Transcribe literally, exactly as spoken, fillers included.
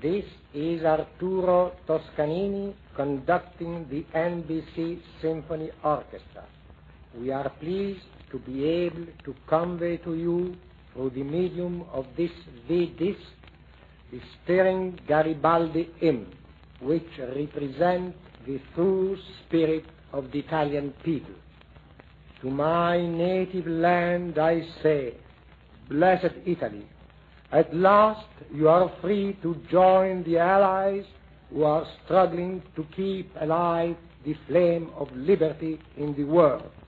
This is Arturo Toscanini conducting the N B C Symphony Orchestra. We are pleased to be able to convey to you, through the medium of this V-disc, the stirring Garibaldi hymn, which represents the true spirit of the Italian people. To my native land I say, blessed Italy, at last you are free to join the allies who are struggling to keep alive the flame of liberty in the world.